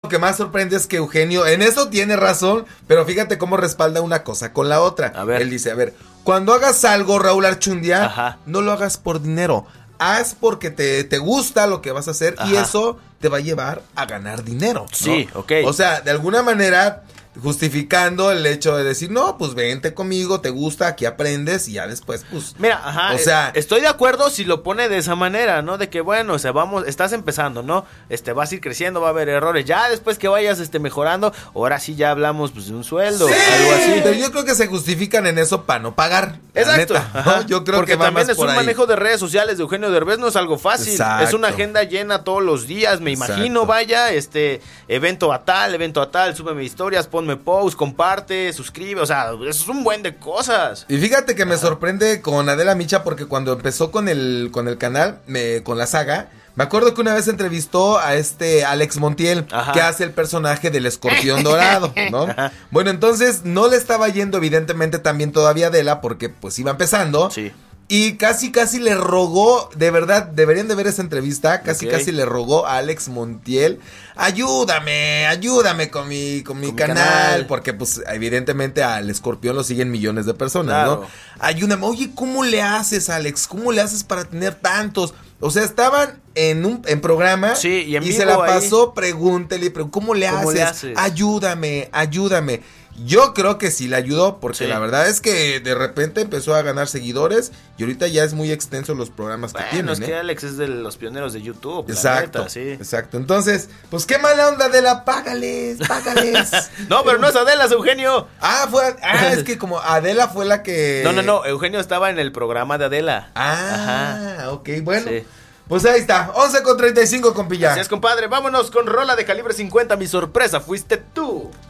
que más sorprende es que Eugenio, en eso tiene razón, pero fíjate cómo respalda una cosa con la otra. A ver. Él dice, a ver, cuando hagas algo, Raúl Archundia, Ajá. no lo hagas por dinero. Haz porque te gusta lo que vas a hacer. Ajá. Y eso te va a llevar a ganar dinero, ¿no? Sí, ok. O sea, de alguna manera justificando el hecho de decir, no, pues vente conmigo, te gusta, aquí aprendes y ya después, pues. Mira, ajá, o sea, estoy de acuerdo si lo pone de esa manera, ¿no? De que bueno, o sea, estás empezando, ¿no? Vas a ir creciendo, va a haber errores, ya después que vayas mejorando, ahora sí ya hablamos pues de un sueldo, sí, algo así. pero yo creo que se justifican en eso para no pagar. Exacto. Neta, ¿no? Ajá. Yo creo porque que va también más es por un ahí. manejo de redes sociales de Eugenio Derbez, no es algo fácil. Exacto. Es una agenda llena todos los días, me imagino, Exacto. vaya, evento a tal, súbeme historias, ponme post, comparte, suscribe, o sea, eso es un buen de cosas. Y fíjate que me sorprende con Adela Micha porque cuando empezó con el canal, con la saga, me acuerdo que una vez entrevistó a Alex Montiel, Ajá. que hace el personaje del escorpión dorado, ¿no? Ajá. Bueno, entonces no le estaba yendo evidentemente también todavía a Adela porque pues iba empezando. Sí. Y casi le rogó, de verdad, deberían de ver esa entrevista, casi le rogó a Alex Montiel, ayúdame con mi canal, porque pues evidentemente al escorpión lo siguen millones de personas, Claro. ¿no? Ayúdame, oye, ¿cómo le haces, Alex? ¿Cómo le haces para tener tantos? O sea, estaban en programa Sí, y en vivo se la ahí. pasó, pregúntele, ¿cómo le haces? Ayúdame. Yo creo que sí le ayudó, porque Sí. la verdad es que de repente empezó a ganar seguidores y ahorita ya es muy extenso los programas que tienen, es que Alex es de los pioneros de YouTube. Exacto, La neta, sí. exacto. Entonces, pues qué mala onda de págales. No, pero no es Adela, es Eugenio. Es que como Adela fue la que... No, Eugenio estaba en el programa de Adela. Ajá. Ok, bueno. Sí. Pues ahí está, 11:35, compilla. Así es, compadre, vámonos con rola de calibre 50, mi sorpresa fuiste tú.